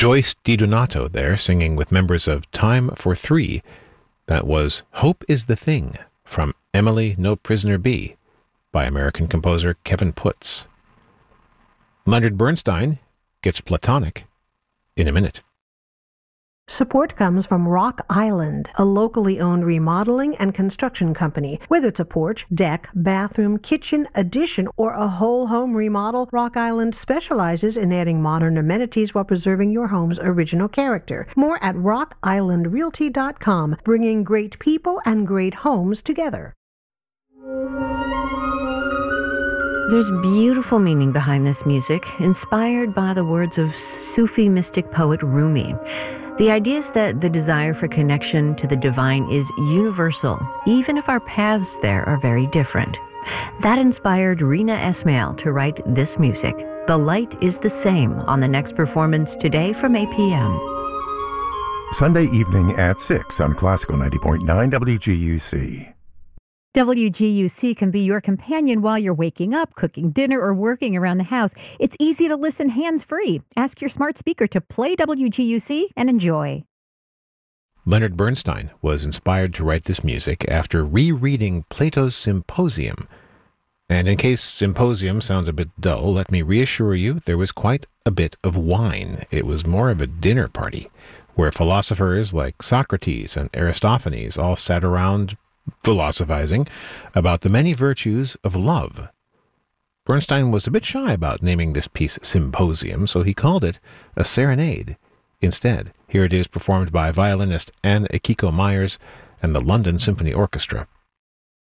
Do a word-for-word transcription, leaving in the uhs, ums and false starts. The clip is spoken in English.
Joyce DiDonato there singing with members of Time for Three. That was Hope is the Thing from Emily No Prisoner Be by American composer Kevin Putz. Leonard Bernstein gets Platonic in a minute. Support comes from Rock Island, a locally owned remodeling and construction company. Whether it's a porch, deck, bathroom, kitchen, addition, or a whole home remodel, Rock Island specializes in adding modern amenities while preserving your home's original character. More at rock island realty dot com, bringing great people and great homes together. There's beautiful meaning behind this music, inspired by the words of Sufi mystic poet Rumi. The idea is that the desire for connection to the divine is universal, even if our paths there are very different. That inspired Rina Esmail to write this music. The Light is the Same on the next performance today from eight p.m. Sunday evening at six on Classical ninety point nine W G U C. W G U C can be your companion while you're waking up, cooking dinner, or working around the house. It's easy to listen hands-free. Ask your smart speaker to play W G U C and enjoy. Leonard Bernstein was inspired to write this music after rereading Plato's Symposium. And in case Symposium sounds a bit dull, let me reassure you there was quite a bit of wine. It was more of a dinner party, where philosophers like Socrates and Aristophanes all sat around philosophizing about the many virtues of love. Bernstein was a bit shy about naming this piece Symposium, so he called it a serenade instead. Here it is performed by violinist Anne Akiko Myers and the London Symphony Orchestra.